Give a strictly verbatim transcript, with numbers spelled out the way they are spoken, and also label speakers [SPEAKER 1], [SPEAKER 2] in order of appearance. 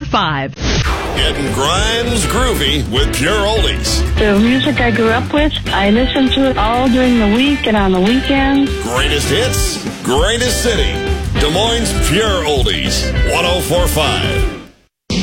[SPEAKER 1] five.
[SPEAKER 2] Getting Grimes groovy with Pure Oldies.
[SPEAKER 3] The music I grew up with, I listen to it all during the week and on the weekends.
[SPEAKER 2] Greatest hits, greatest city. Des Moines Pure Oldies, one oh four point five.